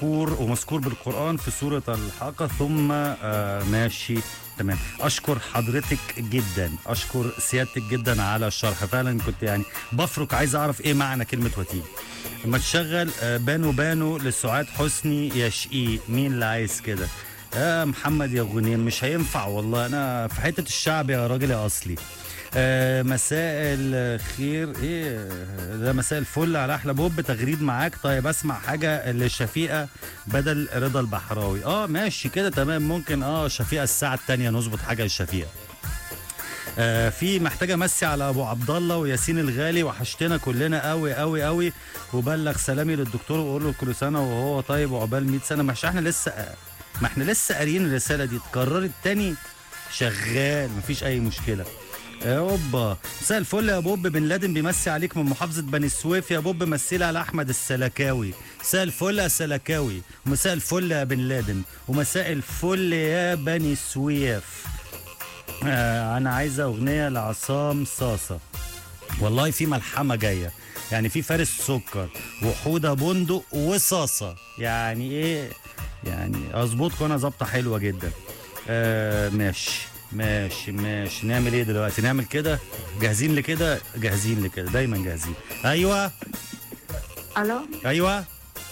ومذكور بالقرآن في سورة الحاقة. ثم ماشي تمام. أشكر حضرتك جدا، أشكر سيادتك جدا على الشرح. فعلا كنت يعني بفرك عايز أعرف إيه معنى كلمة وتيل. لما تشغل بانو بانو لسعاد حسني يا شقي، مين اللي عايز كده؟ محمد يا غنيم مش هينفع والله، أنا في حتة الشعب يا راجل يا أصلي. مساء الخير، ايه ده؟ مساء الفل على احلى بوب، تغريد معاك. طيب اسمع حاجه للشفيقه بدل رضا البحراوي. ماشي كده تمام. ممكن شفيقه الساعه الثانيه نظبط حاجه للشفيقه. في محتاجه امسي على ابو عبد الله وياسين الغالي، وحشتنا كلنا قوي قوي قوي، وبلغ سلامي للدكتور وقول له كل سنه وهو طيب وعقبال 100 سنه. مش احنا لسه ما احنا لسه قاريين الرساله دي، اتكررت تاني شغال مفيش اي مشكله. اوبا مساء الفل يا بوب، بن لادن بيمسي عليك من محافظه بني سويف يا بوب، مسيلي على احمد السلكاوي. مساء الفل يا سلكاوي، ومساء الفل يا بن لادن، ومساء الفل يا بني سويف. انا عايزه اغنيه لعصام صاصه، والله في ملحمه جايه، يعني في فارس سكر وحوده بندق وصاصه، يعني ايه يعني اظبطكم انا ظابطه حلوه جدا. ماشي ماشي ماشي. نعمل ايه دلوقتي؟ نعمل كده، جاهزين لكده، جاهزين لكده، دايما جاهزين. ايوه الو. ايوه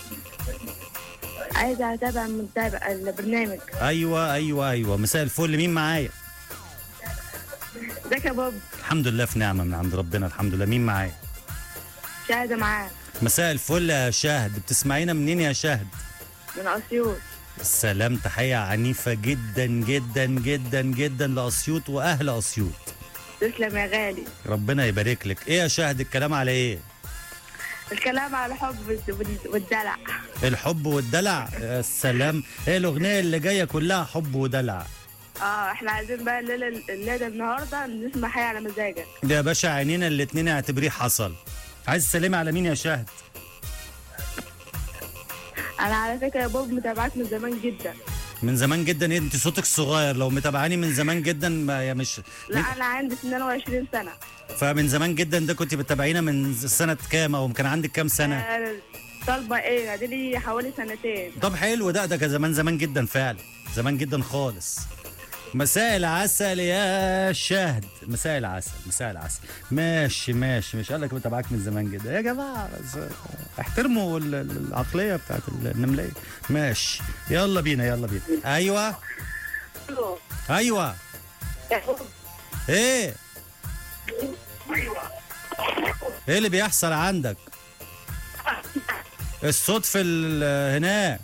عايزه اتابع متابع البرنامج. ايوه. مساء الفل، مين معايا؟ ازيك يا بوب؟ الحمد لله في نعمه من عند ربنا، الحمد لله. مين معايا؟ شاهده معاك. مساء الفل يا شهد، بتسمعينا منين يا شهد؟ من اسيوط. السلام، تحيه عنيفه جدا جدا جدا جدا لاسيوط واهل اسيوط. تسلم يا غالي، ربنا يبارك لك. ايه يا شهد الكلام على ايه؟ الكلام على الحب والدلع. الحب والدلع، يا سلام. ايه الاغنيه اللي جايه كلها حب ودلع. احنا عايزين بقى الليله النهارده نسمع حاجه على مزاجك. ده يا باشا عينينا الاتنين اعتبريه حصل. عايز تسلمي على مين يا شهد؟ انا على فكره يا بوب متابعاك من زمان جدا. من زمان جدا؟ ايه انت صوتك صغير، لو متابعاني من زمان جدا ما يا مش. لا انا عندي 22 سنه. فمن زمان جدا ده كنت بتتابعينا من سنه كام، او كان عندك كام سنه؟ طالبه ايه؟ دي لي حوالي سنتين. طب حلو، ده كان زمان جدا فعلا، زمان جدا خالص. مساء العسل يا شهد، مساء العسل مساء العسل. ماشي مش قال لك بتابعك من زمان جدا يا جماعه، احترموا العقليه بتاعت النمليه. ماشي يلا بينا. ايوه ايه اللي بيحصل عندك؟ الصوت في هناك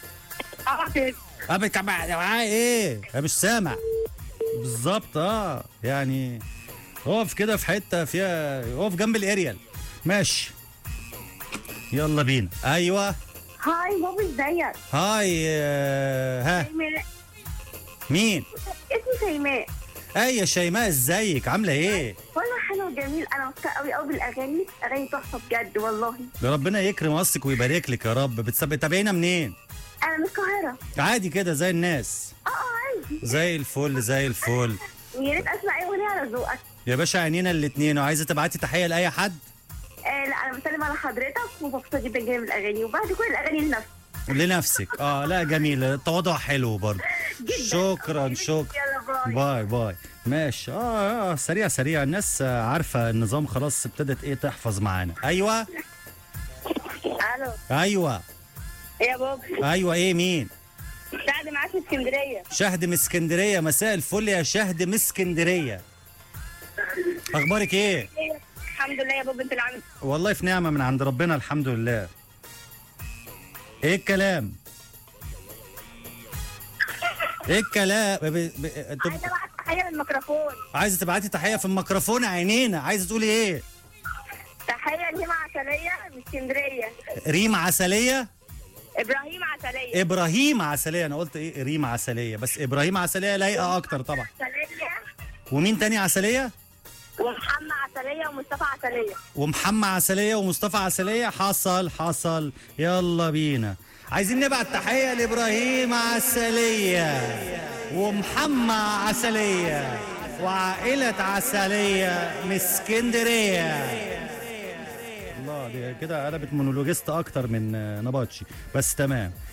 ابك معاه ايه؟ انا مش سامع بالظبط. يعني اقف كده في حته فيها، اقف جنب الاريال. ماشي يلا بينا. ايوه هاي بابا، ازيك؟ هاي. ها شيماء. مين؟ اسمي شيماء. يا شيماء، ازيك عامله ايه؟ والله حلو وجميل، انا مبسوطه قوي قوي بالاغاني، اغاني تحفه بجد والله. ده ربنا يكرم قصدك ويبارك لك يا رب. بتتابعينا منين؟ انا من القاهره. عادي كده زي الناس. عادي. زي الفل زي الفل. ويا ريت اسمع اي اغنيه على ذوقك. يا باشا عينينا الاتنين. وعايزه تبعتي تحيه لاي حد؟ لا انا بسلم على حضرتك ومبسوطه جدا جدا بالاغاني، وبعد كل الاغاني لنفسي. لنفسك؟ لا جميل، التواضع حلو برضه. شكرا. يلا باي. ماشي. سريع. الناس عارفه النظام خلاص، ابتدت ايه تحفظ معانا. ايوه الو. ايوه يا بابا. ايوه ايه مين؟ شهد معاك من اسكندريه. شهد من اسكندريه، مساء الفل يا شهد من اسكندريه. اخبارك ايه؟ الحمد لله يا بابا، انت اللي عامل. والله في نعمه من عند ربنا، الحمد لله. ايه الكلام؟ عايزه ابعت تحيه للميكروفون. عايزه تبعتي تحيه في الميكروفون؟ عينينا. عايزه تقولي ايه؟ تحيه لريما عسليه من اسكندريه. ريم عسليه؟ ابراهيم عسليه. انا قلت ايه؟ ريم عسليه، بس ابراهيم عسليه لايقه اكتر طبعا. عسليه. ومين تاني عسليه؟ ومحمد عسليه ومصطفى عسليه. ومحمد عسليه ومصطفى عسليه. حصل. يلا بينا. عايزين نبعت تحيه لابراهيم عسليه ومحمد عسليه وعائله عسليه من اسكندريه. الله، دي كده قلبت مونولوجيست اكتر من نباتشي، بس تمام.